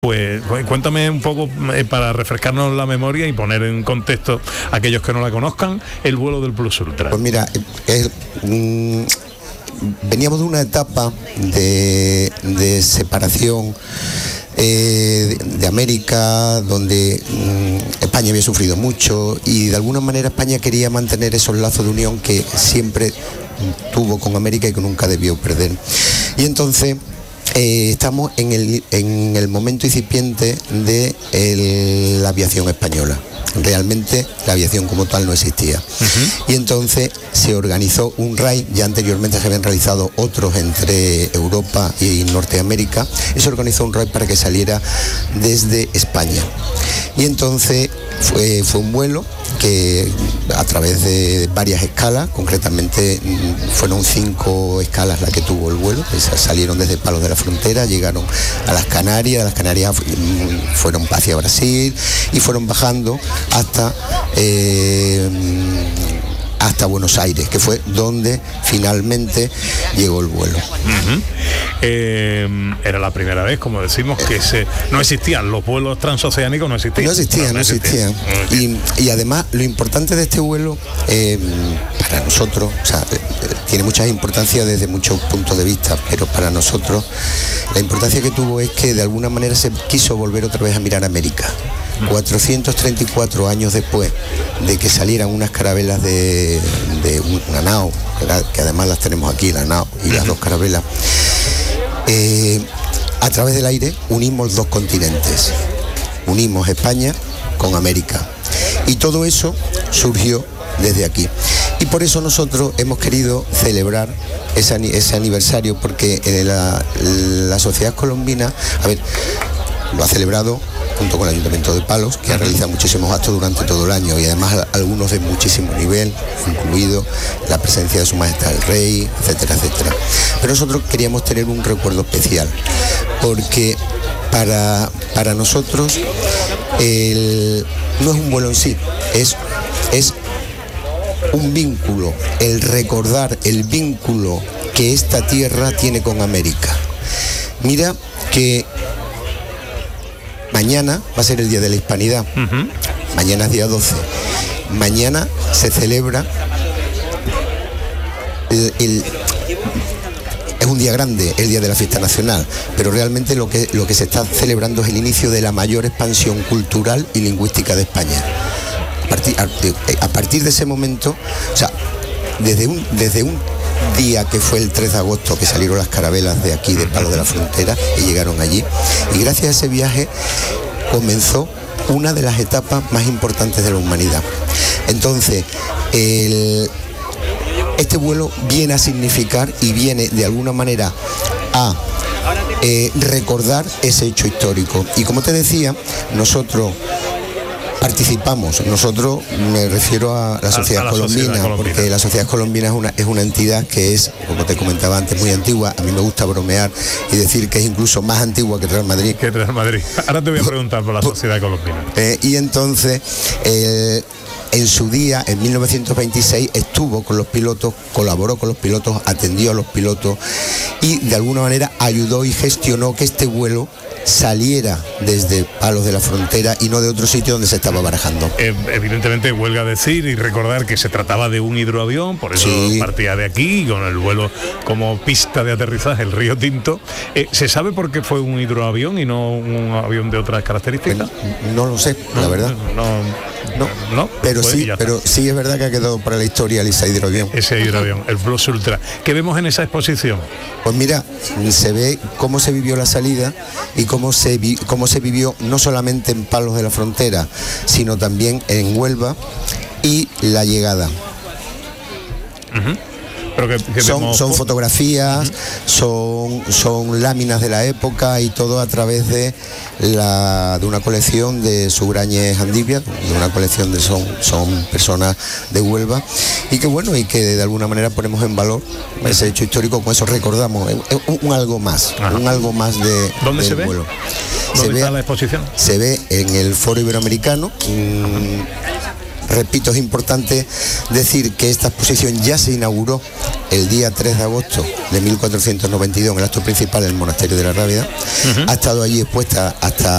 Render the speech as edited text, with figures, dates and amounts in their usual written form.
Pues cuéntame un poco, para refrescarnos la memoria y poner en contexto a aquellos que no la conozcan, el vuelo del Plus Ultra. Pues mira, veníamos de una etapa de separación de América, donde España había sufrido mucho y de alguna manera España quería mantener esos lazos de unión que siempre tuvo con América y que nunca debió perder. Y entonces estamos en el momento incipiente de la aviación española. Realmente la aviación como tal no existía. Y entonces se organizó un RAI, ya anteriormente se habían realizado otros entre Europa y Norteamérica, y se organizó un RAI para que saliera desde España. Y entonces fue un vuelo que a través de varias escalas, concretamente fueron 5 escalas las que tuvo el vuelo, que salieron desde Palos de la Frontera, llegaron a las Canarias fueron hacia Brasil y fueron bajando hasta Buenos Aires, que fue donde finalmente llegó el vuelo. Era la primera vez, como decimos, que no existían los vuelos transoceánicos, no existían. Y además lo importante de este vuelo para nosotros, o sea, tiene mucha importancia desde muchos puntos de vista, pero para nosotros la importancia que tuvo es que de alguna manera se quiso volver otra vez a mirar América. 434 años después de que salieran unas carabelas de una nao, que además las tenemos aquí, la nao y las 2 carabelas, a través del aire unimos 2 continentes, unimos España con América, y todo eso surgió desde aquí. Y por eso nosotros hemos querido celebrar ese aniversario, porque la sociedad colombina, lo ha celebrado junto con el Ayuntamiento de Palos, que ha realizado muchísimos actos durante todo el año, y además algunos de muchísimo nivel, incluido la presencia de Su Majestad el Rey, etcétera, etcétera. Pero nosotros queríamos tener un recuerdo especial, porque para nosotros no es un vuelo en sí, es un vínculo, el recordar el vínculo que esta tierra tiene con América. Mira que mañana va a ser el Día de la Hispanidad. Mañana es día 12. Mañana se celebra es un día grande, el Día de la Fiesta Nacional, pero realmente lo que se está celebrando es el inicio de la mayor expansión cultural y lingüística de España. A partir de ese momento, o sea, desde un día que fue el 3 de agosto que salieron las carabelas de aquí, de Palos de la Frontera, y llegaron allí, y gracias a ese viaje comenzó una de las etapas más importantes de la humanidad. Entonces, este vuelo viene a significar y viene de alguna manera a recordar ese hecho histórico. Y como te decía, nosotros participamos, me refiero a la Sociedad Colombina, porque la Sociedad Colombina es una entidad que es, como te comentaba antes, muy antigua. A mí me gusta bromear y decir que es incluso más antigua que Real Madrid. Ahora te voy a preguntar por la Sociedad Colombina. Y entonces, en su día, en 1926, estuvo con los pilotos, colaboró con los pilotos, atendió a los pilotos y de alguna manera ayudó y gestionó que este vuelo saliera desde Palos de la Frontera y no de otro sitio donde se estaba barajando. Evidentemente huelga decir y recordar que se trataba de un hidroavión, por eso partía de aquí, con el vuelo como pista de aterrizaje, el Río Tinto. ¿Se sabe por qué fue un hidroavión y no un avión de otras características? No lo sé, la verdad. No, pero sí es verdad que ha quedado para la historia ese hidroavión. Ese hidroavión, el Plus Ultra. ¿Qué vemos en esa exposición? Pues mira, se ve cómo se vivió la salida y cómo se vivió no solamente en Palos de la Frontera, sino también en Huelva, y la llegada. Pero son fotografías, son láminas de la época, y todo a través de una colección de Sugrañes Andivia, de una colección son personas de Huelva, y que de alguna manera ponemos en valor ese hecho histórico. Con eso recordamos un algo más de ¿Dónde se ve? Vuelo. ¿Dónde está la exposición? Se ve en el Foro Iberoamericano. Repito, es importante decir que esta exposición ya se inauguró el día 3 de agosto de 1492 en el acto principal en el monasterio de la Rábida. Ha estado allí expuesta hasta